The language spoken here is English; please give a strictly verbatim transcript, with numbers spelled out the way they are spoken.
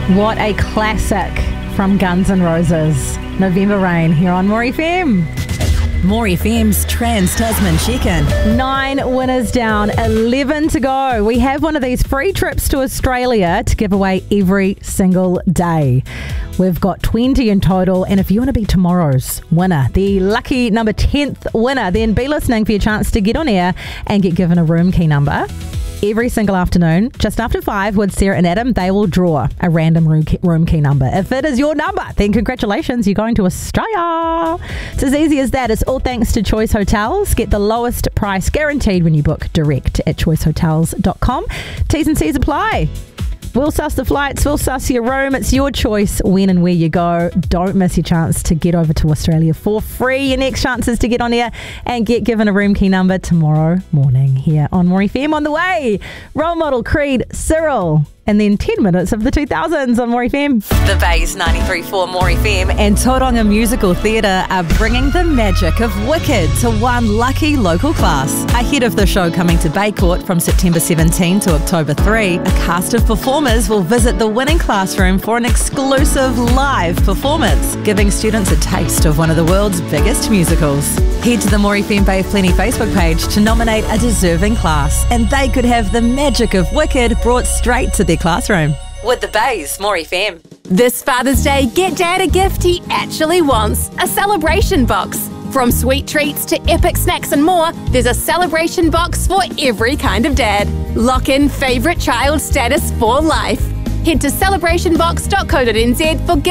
What a classic from Guns N' Roses. November Rain here on More F M. More F M's Trans-Tasman Check-In. Nine winners down, eleven to go. We have one of these free trips to Australia to give away every single day. We've got twenty in total, and if you want to be tomorrow's winner, the lucky number tenth winner, then be listening for your chance to get on air and get given a room key number. Every single afternoon, just after five, with Sarah and Adam, they will draw a random room key, room key number. If it is your number, then congratulations, you're going to Australia. It's as easy as that. It's all thanks to Choice Hotels. Get the lowest price guaranteed when you book direct at choice hotels dot com. T's and C's apply. We'll suss the flights, we'll suss your room. It's your choice when and where you go. Don't miss your chance to get over to Australia for free. Your next chance is to get on air and get given a room key number tomorrow morning here on More F M. On the way, role model Creed, Cyril, and then ten minutes of the two thousands on More F M. The Bay's ninety-three point four More F M and Tauranga Musical Theatre are bringing the magic of Wicked to one lucky local class. Ahead of the show coming to Bay Court from September seventeenth to October third, a cast of performers will visit the winning classroom for an exclusive live performance, giving students a taste of one of the world's biggest musicals. Head to the More F M Bay of Plenty Facebook page to nominate a deserving class, and they could have the magic of Wicked brought straight to their classroom. With the Bay's More F M. This Father's Day, get Dad a gift he actually wants. A celebration box. From sweet treats to epic snacks and more, there's a celebration box for every kind of dad. Lock in favourite child status for life. Head to celebration box dot co dot n z for gifts